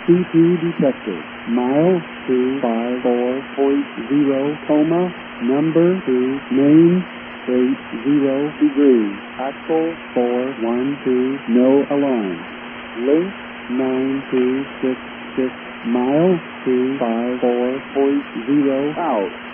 C2 detected. Mile 254.0, coma, number 2, main, 80 degrees, axle 412, no alarm. Link 9266, mile 254.0 out.